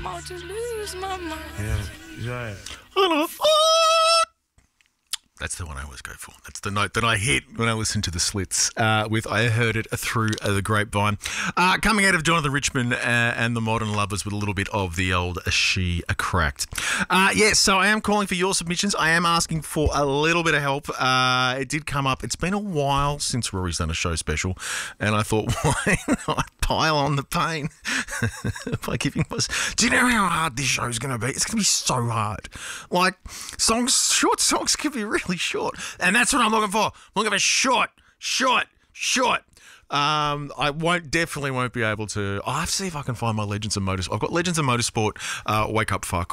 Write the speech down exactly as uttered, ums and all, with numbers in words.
about to lose my mind. Yeah, yeah. That's the one I always go for. That's the note that I hit when I listen to the Slits uh, with I Heard It Through the Grapevine. Uh, coming out of Jonathan Richman uh, and the Modern Lovers with a little bit of the old She Cracked. Uh, yes, yeah, so I am calling for your submissions. I am asking for a little bit of help. Uh, it did come up. It's been a while since Rory's done a show special, and I thought, why not pile on the pain by giving us... Do you know how hard this show's going to be? It's going to be so hard. Like, songs, short songs can be really short, and that's what I'm looking for. I'm looking for short, short, short. Um, I won't definitely won't be able to. I'll have to see if I can find my Legends of Motorsport. I've got Legends of Motorsport. Uh, Wake Up Fuck